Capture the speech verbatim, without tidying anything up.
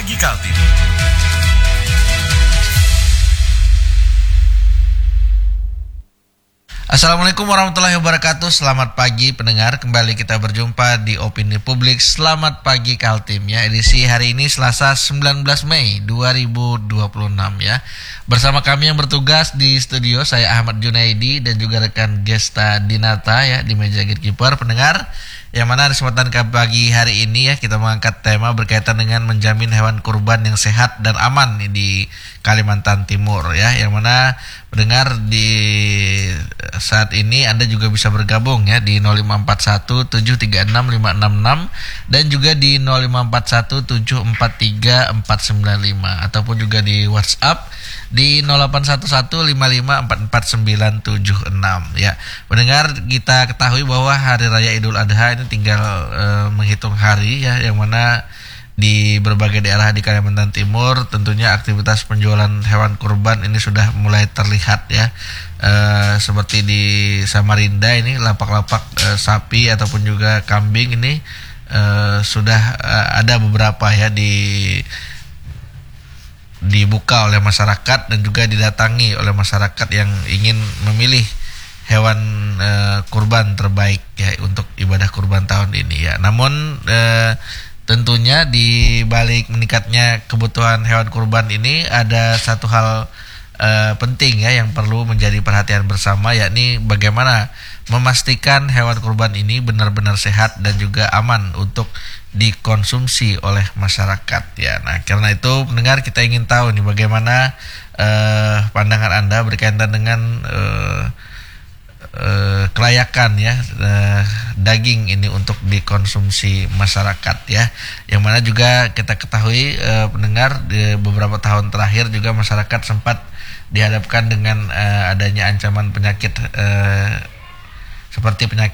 Pagi Kaltim. Assalamualaikum warahmatullahi wabarakatuh. Selamat pagi pendengar. Kembali kita berjumpa di Opini Publik. Selamat pagi Kaltim ya. Edisi hari ini Selasa sembilan belas Mei dua ribu dua puluh enam ya. Bersama kami yang bertugas di studio, saya Ahmad Junaidi dan juga rekan Gesta Dinata ya di meja gatekeeper. Pendengar, yang mana kesempatan pagi hari ini ya kita mengangkat tema berkaitan dengan menjamin hewan kurban yang sehat dan aman nih di Kalimantan Timur ya. Yang mana pendengar di saat ini Anda juga bisa bergabung ya di nol lima empat satu tujuh tiga enam lima enam enam dan juga di nol lima empat satu tujuh empat tiga empat sembilan lima ataupun juga di WhatsApp di nol delapan satu satu lima lima empat empat sembilan tujuh enam ya. Pendengar, kita ketahui bahwa Hari Raya Idul Adha ini tinggal e, menghitung hari ya, yang mana di berbagai daerah di Kalimantan Timur tentunya aktivitas penjualan hewan kurban ini sudah mulai terlihat ya. E, seperti di Samarinda ini lapak-lapak e, sapi ataupun juga kambing ini e, sudah e, ada beberapa ya di dibuka oleh masyarakat dan juga didatangi oleh masyarakat yang ingin memilih hewan e, kurban terbaik ya untuk ibadah kurban tahun ini ya. Namun e, tentunya di balik meningkatnya kebutuhan hewan kurban ini ada satu hal e, penting ya yang perlu menjadi perhatian bersama, yakni bagaimana memastikan hewan kurban ini benar-benar sehat dan juga aman untuk dikonsumsi oleh masyarakat ya. Nah, karena itu pendengar, kita ingin tahu nih bagaimana e, pandangan Anda berkaitan dengan e, Uh, kelayakan ya uh, daging ini untuk dikonsumsi masyarakat ya, yang mana juga kita ketahui uh, pendengar di beberapa tahun terakhir juga masyarakat sempat dihadapkan dengan uh, adanya ancaman penyakit uh, seperti penyakit